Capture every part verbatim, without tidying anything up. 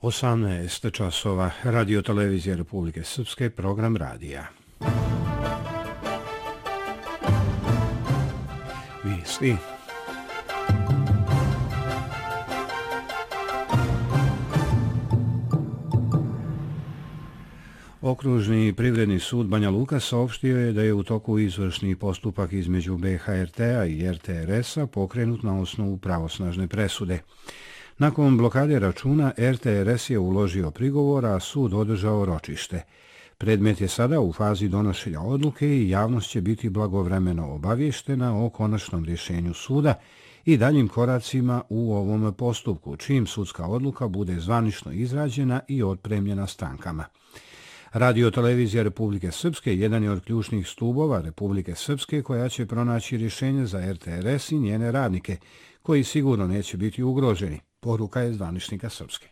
osamnaest časova, Radio Televizija Republike Srpske, program radija. Vijesti. Okružni privredni sud Banja Luka saopštio je da je u toku izvršni postupak između B H R T-a i R T R S-a pokrenut na osnovu pravosnažne presude. Nakon blokade računa, R T R S je uložio prigovor, a sud održao ročište. Predmet je sada u fazi donošenja odluke i javnost će biti blagovremeno obavještena o konačnom rješenju suda i daljim koracima u ovom postupku, čim sudska odluka bude zvanično izrađena i otpremljena strankama. Radio Televizija Republike Srpske jedan je od ključnih stubova Republike Srpske koja će pronaći rješenje za R T R S i njene radnike, koji sigurno neće biti ugroženi. Poruka je zvaničnika Srpske.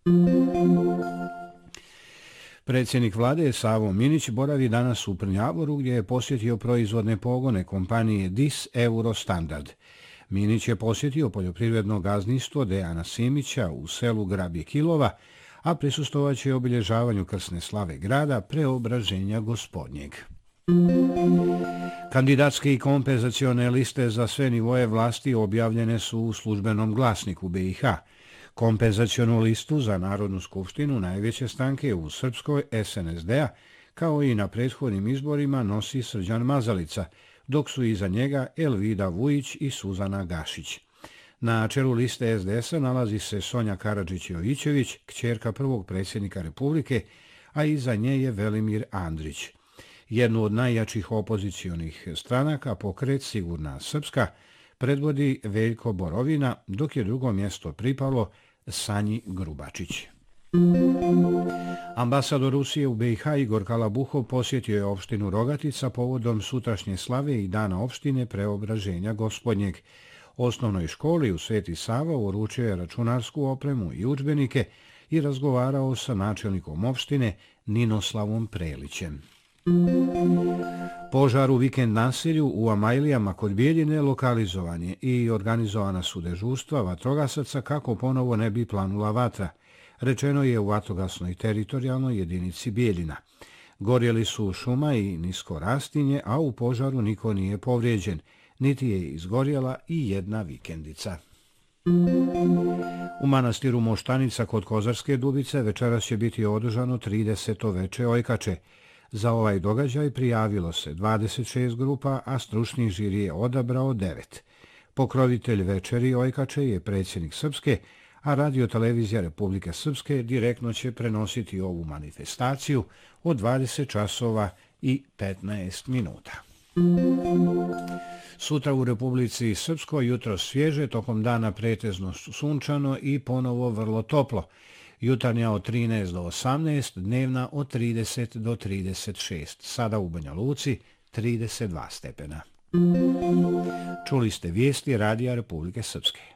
Predsjednik vlade Savo Minić boravi danas u Prnjavoru gdje je posjetio proizvodne pogone kompanije D I S Eurostandard. Minić je posjetio poljoprivredno gazdinstvo Dejana Simića u selu Grabje Kilova, a prisustvovat će obilježavanju krsne slave grada Preobraženja Gospodnjeg. Kandidatske i kompenzacione liste za sve nivoje vlasti objavljene su u službenom glasniku B i H. Kompenzacionu listu za Narodnu skupštinu najveće stranke u Srpskoj S N S D-a, kao i na prethodnim izborima, nosi Srđan Mazalica, dok su iza njega Elvida Vujić i Suzana Gašić. Na čelu liste S D S-a nalazi se Sonja Karadžić-Jovićević, kćerka prvog predsjednika Republike, a iza nje je Velimir Andrić. Jednu od najjačih opozicionih stranaka, Pokret Sigurna Srpska, predvodi Veljko Borovina, dok je drugo mjesto pripalo Sanji Grubačić. Ambasador Rusije u B i H Igor Kalabuhov posjetio je opštinu Rogatica povodom sutrašnje slave i dana opštine Preobraženja Gospodnjeg. Osnovnoj školi u Sveti Sava uručio je računarsku opremu i udžbenike i razgovarao sa načelnikom opštine Ninoslavom Prelićem. Požar u vikend naselju u Amajlijama kod Bijeljine lokalizovan je i organizovana su dežurstva vatrogasaca kako ponovo ne bi planula vatra, rečeno je u vatrogasnoj teritorijalnoj jedinici Bijeljina. Gorjeli su šuma i nisko rastinje, a u požaru niko nije povrijeđen, niti je izgorjela i jedna vikendica. U manastiru Moštanica kod Kozarske Dubice večeras će biti održano trideseto veče Ojkače. Za ovaj događaj prijavilo se dvadeset šest grupa, a stručni žiri je odabrao devet. Pokrovitelj večeri Ojkače je predsjednik Srpske, a Radio Televizija Republike Srpske direktno će prenositi ovu manifestaciju od dvadeset časova i petnaest minuta. Sutra u Republici Srpskoj jutro svježe, tokom dana pretežno sunčano i ponovo vrlo toplo. Jutarnja od trinaest do osamnaest, dnevna od trideset do trideset šest. Sada u Banja Luci trideset dva stepena. Čuli ste vijesti Radija Republike Srpske.